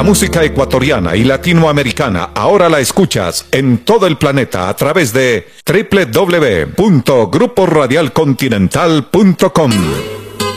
La música ecuatoriana y latinoamericana ahora la escuchas en todo el planeta a través de www.gruporadialcontinental.com.